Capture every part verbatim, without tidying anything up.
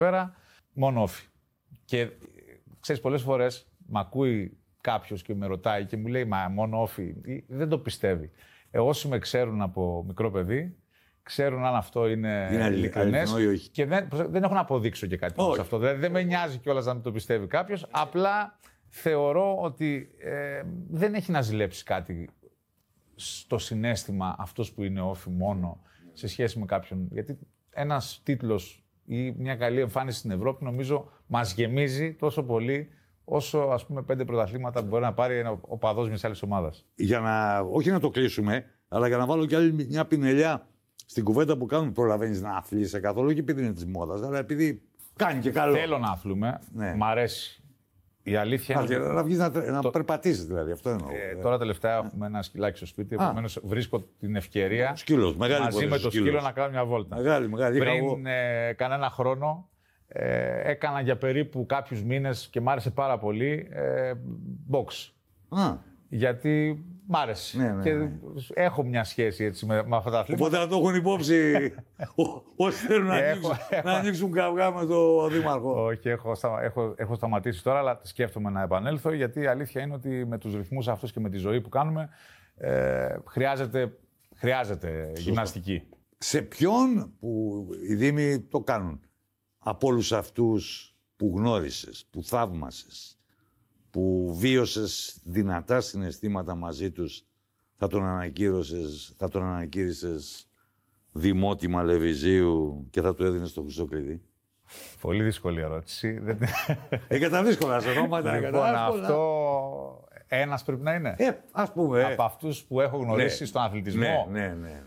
πέρα, μόνο όφι. Και ξέρεις, πολλές φορές μ' ακούει κάποιος και με ρωτάει και μου λέει «Μα μόνο όφι», δεν το πιστεύει. Ε, όσοι με ξέρουν από μικρό παιδί, ξέρουν αν αυτό είναι, είναι ειλικρινές και δεν, δεν έχω να αποδείξω και κάτι σε αυτό. Δηλαδή, δεν με νοιάζει κιόλας να μην το πιστεύει κάποιος. Απλά θεωρώ ότι ε, δεν έχει να ζηλέψει κάτι στο συναίσθημα αυτός που είναι όφι μόνο σε σχέση με κάποιον. Γιατί ένας τίτλος ή μια καλή εμφάνιση στην Ευρώπη νομίζω μας γεμίζει τόσο πολύ όσο ας πούμε πέντε πρωταθλήματα που μπορεί να πάρει ένα οπαδός μιας άλλης ομάδας. Για να, όχι να το κλείσουμε, αλλά για να βάλω κι άλλη μια πινελιά στην κουβέντα που κάνουμε, προλαβαίνεις να αθλείσαι καθόλου, όχι επειδή είναι της μόδας, αλλά επειδή κάνει και καλό. Θέλω να αθλούμε, ναι. Μ' αρέσει. Η αλήθεια είναι. Να βγεις να, να το... περπατήσεις δηλαδή, αυτό εννοώ. Ε, τώρα τελευταία έχουμε ένα σκυλάκι στο σπίτι, επομένως βρίσκω την ευκαιρία σκύλος, μεγάλη μαζί με το σκύλο σκύλος. Να κάνω μια βόλτα. Μεγάλη, μεγάλη. Πριν ε, κανένα χρόνο ε, έκανα για περίπου κάποιους μήνες και μ' άρεσε πάρα πολύ ε, box. Α. Γιατί μ' άρεσε. Ναι, ναι, και ναι. Έχω μια σχέση έτσι με, με αυτά τα αθλήματα. Οπότε να το έχουν υπόψη όσοι θέλουν να, ανοίξουν, να ανοίξουν καυγά με τον Δήμαρχο. Όχι, έχω, έχω, έχω σταματήσει τώρα, αλλά σκέφτομαι να επανέλθω, γιατί η αλήθεια είναι ότι με τους ρυθμούς αυτούς και με τη ζωή που κάνουμε ε, χρειάζεται, χρειάζεται γυμναστική. Σε ποιον που οι Δήμοι το κάνουν, από όλους αυτούς που γνώρισες, που θαύμασες, που βίωσες δυνατά συναισθήματα μαζί τους, θα τον ανακοίρωσες, θα τον ανακοίρισες δημότημα Λεβιζίου και θα του έδινες στο Χρυσόκλειδη? Πολύ δύσκολη ερώτηση. Έχει τα δύσκολα σε ονόματα. Λοιπόν, αυτό ένας πρέπει να είναι. Ε, ας πούμε. Από αυτούς που έχω γνωρίσει ναι. Στον αθλητισμό. Ναι, ναι, ναι. ναι.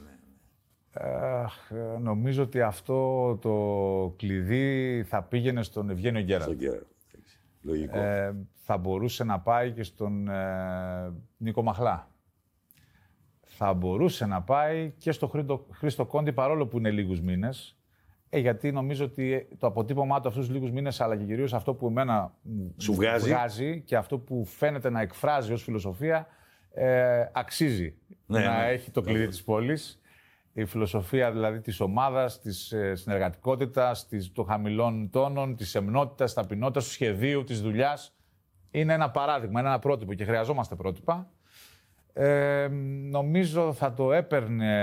Ε, νομίζω ότι αυτό το κλειδί θα πήγαινε στον Ευγένιο Γκέραλτ. Λογικό. Ε, θα μπορούσε να πάει και στον ε, Νίκο Μαχλά. Θα μπορούσε να πάει και στο Χρήστο, Χρήστο Κόντι, παρόλο που είναι λίγους μήνες. Ε, γιατί νομίζω ότι το αποτύπωμά του αυτούς τους λίγους μήνες, αλλά και κυρίως αυτό που εμένα σου βγάζει. βγάζει και αυτό που φαίνεται να εκφράζει ως φιλοσοφία, ε, αξίζει ναι, να ναι. έχει το κλειδί ναι. της πόλης. Η φιλοσοφία δηλαδή της ομάδας, της ε, συνεργατικότητας, της, των χαμηλών τόνων, της σεμνότητας, της ταπεινότητας, του σχεδίου, της δουλειάς. Είναι ένα παράδειγμα, είναι ένα πρότυπο και χρειαζόμαστε πρότυπα. Ε, νομίζω θα το έπαιρνε,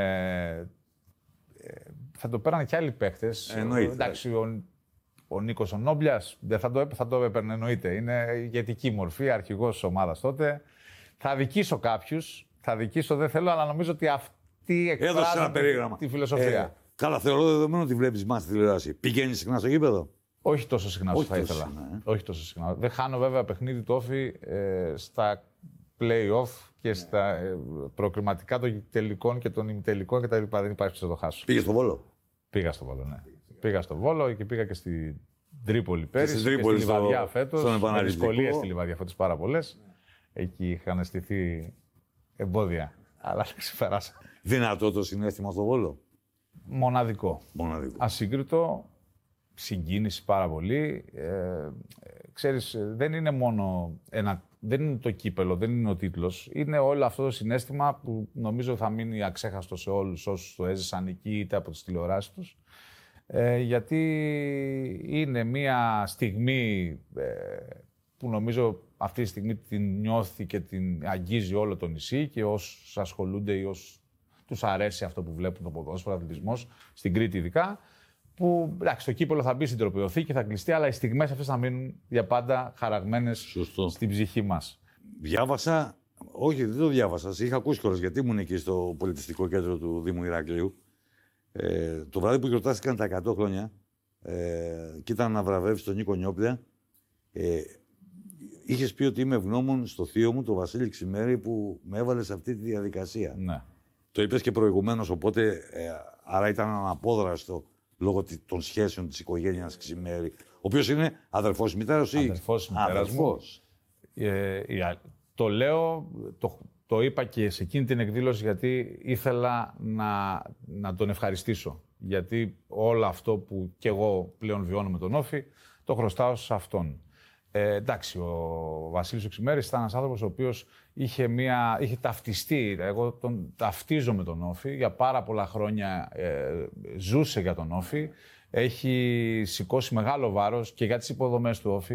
θα το παίρνανε και άλλοι παίχτες. Εννοείται. Εντάξει, ο, ο Νίκος ο Νόμπλιας δεν θα το, θα το έπαιρνε, εννοείται. Είναι ηγετική μορφή, αρχηγός της ομάδας τότε. Θα δικήσω κάποιους, θα δικήσω, δεν θέλω, αλλά νομίζω ότι αυτή έδωσε ένα περίγραμμα. Τη φιλοσοφία. Ε, καλά, θεωρώ δεδομένο ότι βλέπεις μας στη τηλεόραση. Πηγαίνεις συχνά στο γήπεδο? Όχι τόσο συχνά όσο θα ήθελα. Συχνά, ε. Όχι τόσο συχνά. Δεν χάνω βέβαια παιχνίδι του όφι ε, στα play-off και ναι. στα ε, προκριματικά των τελικών και των ημιτελικών κτλ. Δεν υπάρχει να το χάσω. Πήγες στο Βόλο? Πήγα στο Βόλο, ναι. Πήγα στο Βόλο και πήγα και στη Τρίπολη πέρυσι. Στη Τρίπολη, και στη Λιβαδιά φέτος. Με δυσκολίες στη Λιβαδιά φέτος πάρα πολλές. Ναι. Εκεί είχαν στηθεί εμπόδια. Αλλά δεν ξεπεράσα. Δυνατό το συναίσθημα στο Βόλο? Μοναδικό. Μοναδικό. Ασύγκριτο, συγκίνηση πάρα πολύ. Ε, ξέρεις, δεν είναι μόνο ένα, δεν είναι το κύπελο, δεν είναι ο τίτλος. Είναι όλο αυτό το συναίσθημα που νομίζω θα μείνει αξέχαστο σε όλους όσους το έζησαν εκεί είτε από τις τηλεοράσεις τους. Ε, γιατί είναι μια στιγμή ε, που νομίζω αυτή τη στιγμή την νιώθει και την αγγίζει όλο το νησί και όσους ασχολούνται ή όσους τους αρέσει αυτό που βλέπουν το ποδόσφαιρο, αθλητισμός, στην Κρήτη ειδικά, που εντάξει, το κύπελλο θα μπει στην τροπαιοθήκη, θα κλειστεί, αλλά οι στιγμές αυτές θα μείνουν για πάντα χαραγμένες Σωστό. Στην ψυχή μας. Διάβασα, όχι δεν το διάβασα, είχα ακούσει κιόλας γιατί ήμουν εκεί στο πολιτιστικό κέντρο του Δήμου Ηράκλειου. Ε, το βράδυ που γιορτάστηκαν τα εκατό χρόνια ε, και ήταν να βραβεύσει τον Νίκο Νιόπλια, ε, είχες πει ότι είμαι ευγνώμων στο θείο μου, τον Βασίλη Ξημέρη, που με έβαλε σε αυτή τη διαδικασία. Ναι. Το είπες και προηγουμένως, οπότε ε, άρα ήταν αναπόδραστο λόγω των σχέσεων της οικογένειας Ξημέρη, ο οποίος είναι αδερφός μητέρας ή... Αδερφός μητέρας μου. Ε, ε, το λέω, το, το είπα και σε εκείνη την εκδήλωση γιατί ήθελα να, να τον ευχαριστήσω. Γιατί όλο αυτό που κι εγώ πλέον βιώνω με τον Όφη, το χρωστάω σε αυτόν. Ε, εντάξει, ο Βασίλης ο Ξημέρης ήταν ένας άνθρωπος ο οποίος είχε, μια, είχε ταυτιστεί. Εγώ τον ταυτίζω με τον Όφη. Για πάρα πολλά χρόνια ε, ζούσε για τον Όφη. έχει σηκώσει μεγάλο βάρος και για τις υποδομές του Όφη.